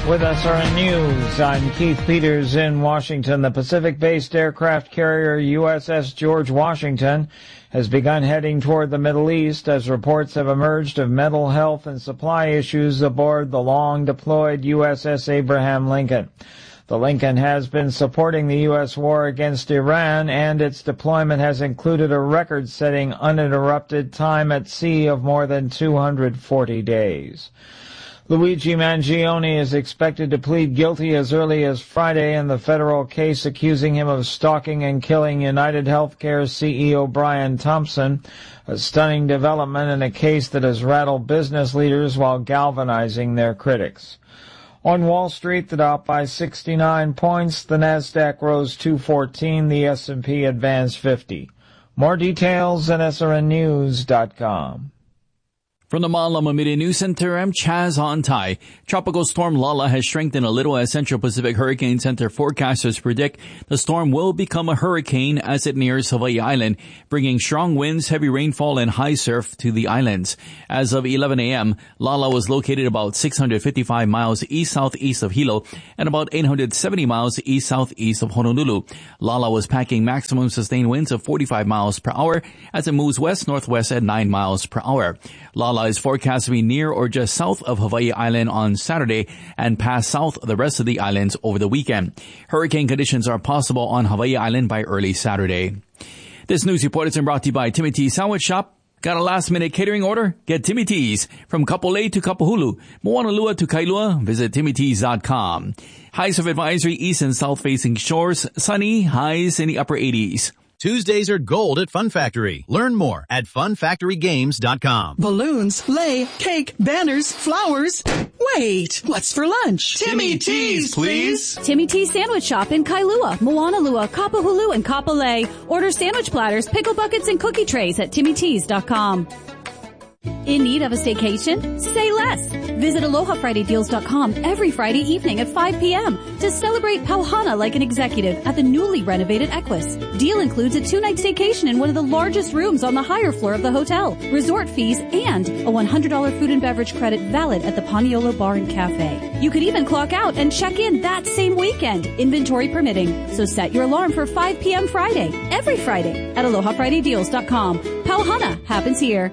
With SRN News, I'm Keith Peters in Washington. The Pacific-based aircraft carrier USS George Washington has begun heading toward the Middle East as reports have emerged of mental health and supply issues aboard the long-deployed USS Abraham Lincoln. The Lincoln has been supporting the U.S. war against Iran, and its deployment has included a record-setting uninterrupted time at sea of more than 240 days. Luigi Mangione is expected to plead guilty as early as Friday in the federal case accusing him of stalking and killing United Healthcare CEO Brian Thompson, a stunning development in a case that has rattled business leaders while galvanizing their critics. On Wall Street, the Dow by 69 points, the Nasdaq rose 214, the S&P advanced 50. More details at srnnews.com. From the Malama Media News Center, I'm Chaz Ontai. Tropical storm Lala has strengthened a little as Central Pacific Hurricane Center forecasters predict the storm will become a hurricane as it nears Hawaii Island, bringing strong winds, heavy rainfall, and high surf to the islands. As of 11 a.m., Lala was located about 655 miles east-southeast of Hilo and about 870 miles east-southeast of Honolulu. Lala was packing maximum sustained winds of 45 miles per hour as it moves west-northwest at 9 miles per hour. Lala is forecast to be near or just south of Hawaii Island on Saturday and pass south of the rest of the islands over the weekend. Hurricane conditions are possible on Hawaii Island by early Saturday. This news report is brought to you by Timmy T's Sandwich Shop. Got a last-minute catering order? Get Timmy T's. From Kapolei to Kapahulu, Moanalua to Kailua, visit TimmyT's.com. Highs of advisory east and south-facing shores, sunny, highs in the upper 80s. Tuesdays are gold at Fun Factory. Learn more at funfactorygames.com. Balloons, sleigh, cake, banners, flowers. Wait, what's for lunch? Timmy T's, please. Timmy T's Sandwich Shop in Kailua, Moanalua, Kapahulu, and Kapolei. Order sandwich platters, pickle buckets, and cookie trays at TimmyT's.com. In need of a staycation? Say less. Visit AlohaFridayDeals.com every Friday evening at 5 p.m. to celebrate Pauhana like an executive at the newly renovated Equus. Deal includes a 2-night staycation in one of the largest rooms on the higher floor of the hotel, resort fees, and a $100 food and beverage credit valid at the Paniolo Bar and Cafe. You could even clock out and check in that same weekend, inventory permitting. So set your alarm for 5 p.m. Friday, every Friday at AlohaFridayDeals.com. Pauhana happens here.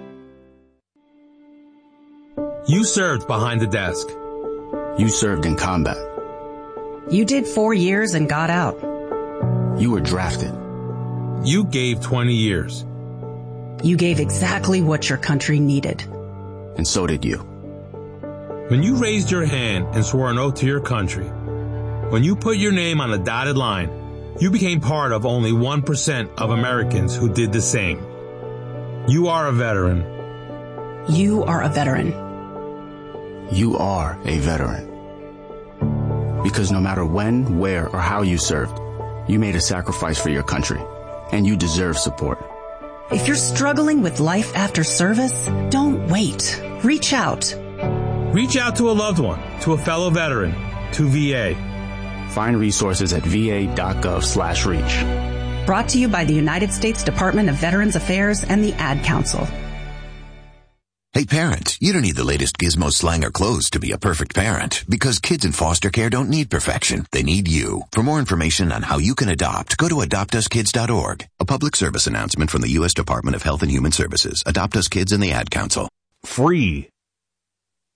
You served behind the desk. You served in combat. You did 4 years and got out. You were drafted. You gave 20 years. You gave exactly what your country needed. And so did you. When you raised your hand and swore an oath to your country, when you put your name on a dotted line, you became part of only 1% of Americans who did the same. You are a veteran. You are a veteran. You are a veteran. Because no matter when, where, or how you served, you made a sacrifice for your country, and you deserve support. If you're struggling with life after service, don't wait. Reach out. Reach out to a loved one, to a fellow veteran, to VA. Find resources at va.gov/reach. Brought to you by the United States Department of Veterans Affairs and the Ad Council. Hey parents, you don't need the latest gizmo, slang, or clothes to be a perfect parent, because kids in foster care don't need perfection. They need you. For more information on how you can adopt, go to adoptuskids.org. A public service announcement from the U.S. Department of Health and Human Services, Adopt Us Kids, and the Ad Council. Free